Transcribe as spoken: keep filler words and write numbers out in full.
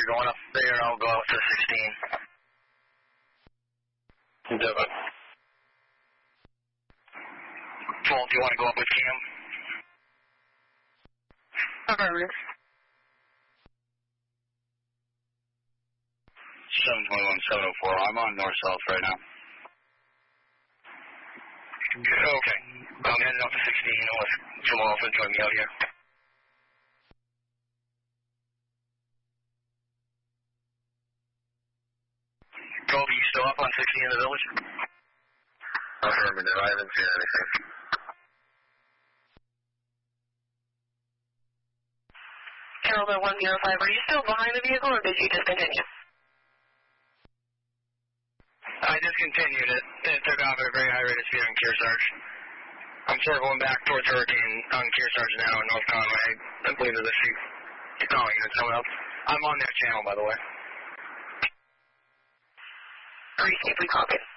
you're going up there, I'll go out to sixteen. Devin. twelve, do you want to go up with Cam? Affirmative. seven twenty-one, seven oh four. I'm on north-south right now. Okay. I'm heading up to sixteen with Jamal to join me out here. Kobe, you still up on sixteen in the village? Affirmative. I haven't seen anything. Carolina one zero five, are you still behind the vehicle or did you discontinue? I discontinued it. It took off at a very high rate of speed on Kearsarge. I'm circling back towards Hurricane on Kearsarge now in North Conway. I believe there's a few calling units coming up. I'm on their channel, by the way. Receive, we copy.